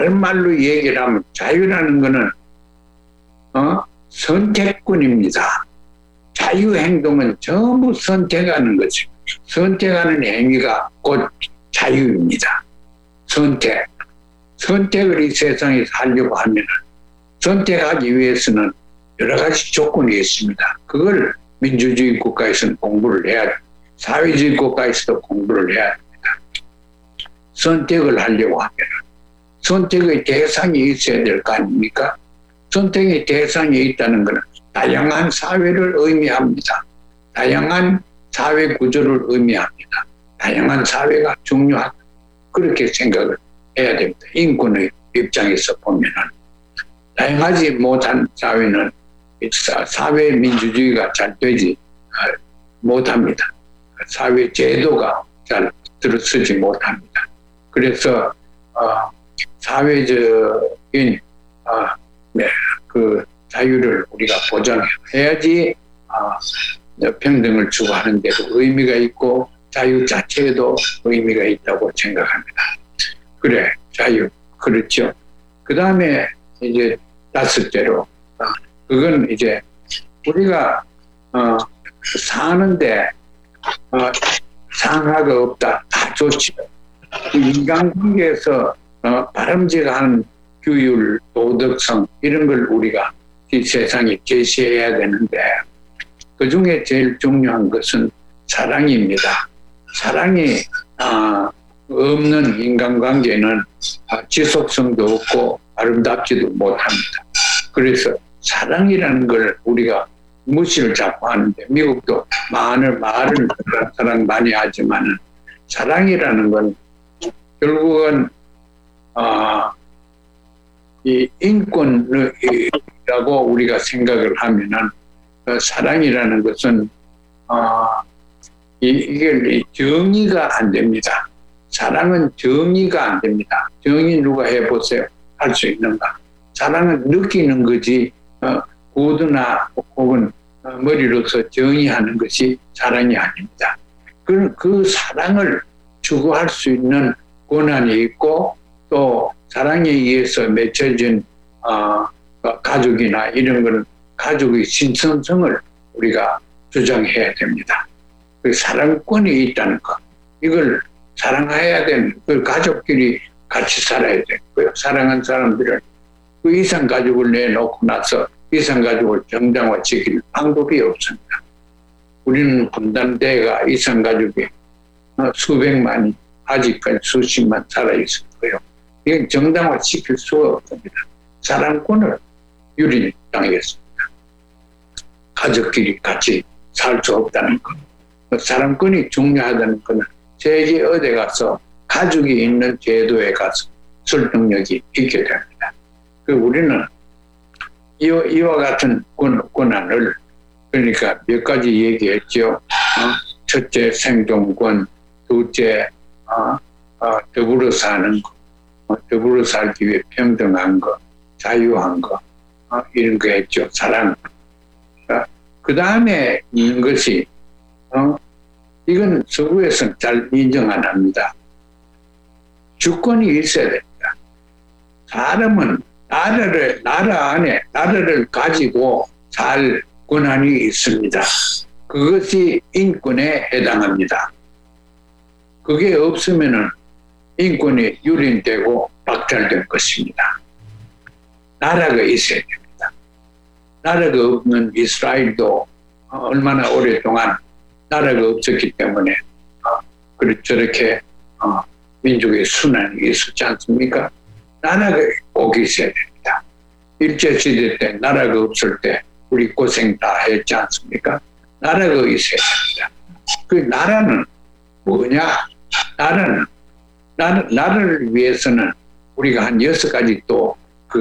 다른 말로 얘기를 하면 자유라는 것은 선택권입니다. 자유행동은 전부 선택하는 거죠. 선택하는 행위가 곧 자유입니다. 선택을 이 세상에 살려고 하면 선택하기 위해서는 여러 가지 조건이 있습니다. 그걸 민주주의 국가에서는 공부를 해야 됩니다. 사회주의 국가에서도 공부를 해야 됩니다. 선택을 하려고 하면 선택의 대상이 있어야 될 거 아닙니까? 선택의 대상이 있다는 것은 다양한 사회를 의미합니다. 다양한 사회 구조를 의미합니다. 다양한 사회가 중요하다. 그렇게 생각을 해야 됩니다. 인권의 입장에서 보면은 다양하지 못한 사회는 사회 민주주의가 잘 되지 못합니다. 사회 제도가 잘 들어서지 못합니다. 그래서 사회적인 그 자유를 우리가 보장해야지 평등을 추구하는 데도 의미가 있고 자유 자체에도 의미가 있다고 생각합니다. 그래, 자유. 그렇죠. 그 다음에 이제 다섯째로, 그건 이제 우리가 사는데 상하가 없다. 다 좋죠. 인간관계에서 바람직한 규율, 도덕성 이런 걸 우리가 이 세상에 제시해야 되는데 그 중에 제일 중요한 것은 사랑입니다. 사랑이 없는 인간관계는 지속성도 없고 아름답지도 못합니다. 그래서 사랑이라는 걸 우리가 무시를 자꾸 하는데 미국도 말은 사랑 많이 하지만 사랑이라는 건 결국은 이 인권이라고 우리가 생각을 하면은 사랑이라는 것은 이게 정의가 안 됩니다. 사랑은 정의가 안 됩니다. 정의 누가 해보세요? 할 수 있는가? 사랑은 느끼는 거지 구두나 혹은 머리로서 정의하는 것이 사랑이 아닙니다. 그 사랑을 추구할 수 있는 권한이 있고 또 사랑에 의해서 맺혀진 가족이나 이런 거는 가족의 신선성을 우리가 주장해야 됩니다. 그 사랑권이 있다는 것, 이걸 사랑해야 되는 그 가족끼리 같이 살아야 되고요. 사랑한 사람들은 그 이상 가족을 내놓고 나서 이상 가족을 정당화시킬 방법이 없습니다. 우리는 분단대가 이상 가족이 수백만이 아직까지 수십만 살아있을 거예요. 이건 정당화시킬 수가 없습니다. 사랑권을 유린당했습니다. 가족끼리 같이 살 수 없다는 것. 사랑권이 중요하다는 것은 세계 어디 가서 가족이 있는 제도에 가서 설득력이 있게 됩니다. 우리는 이와 같은 권한을 그러니까 몇 가지 얘기했죠. 첫째 생존권, 둘째 더불어 사는 거, 더불어 살기 위해 평등한 거, 자유한 거 이런 거 했죠. 사랑. 그 다음에 있는 것이 이건 서구에서는 잘 인정 안 합니다. 주권이 있어야 됩니다. 사람은 나라 안에 나라를 가지고 살 권한이 있습니다. 그것이 인권에 해당합니다. 그게 없으면은 인권이 유린되고 박탈될 것입니다. 나라가 있어야 됩니다. 나라가 없는 이스라엘도 얼마나 오랫동안 나라가 없었기 때문에 저렇게 민족의 순환이 있었지 않습니까? 나라가 꼭 있어야 됩니다. 일제시대 때 나라가 없을 때 우리 고생 다 했지 않습니까? 나라가 있어야 됩니다. 그 나라는 뭐냐? 나라를 위해서는 우리가 한 6가지 또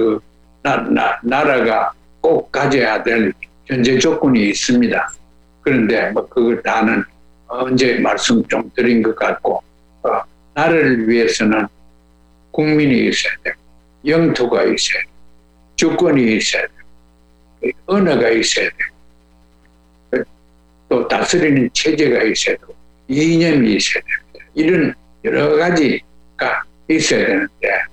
나라가 꼭 가져야 될 현재 조건이 있습니다. 그런데 그걸 다는 언제 말씀 좀 드린 것 같고, 나라를 위해서는 국민이 있어야 돼요. 영토가 있어야 돼요. 주권이 있어야 돼요. 언어가 있어야 돼요. 또 다스리는 체제가 있어야 되고, 이념이 있어야 됩니다. 이런 여러 가지가 있어야 되는데,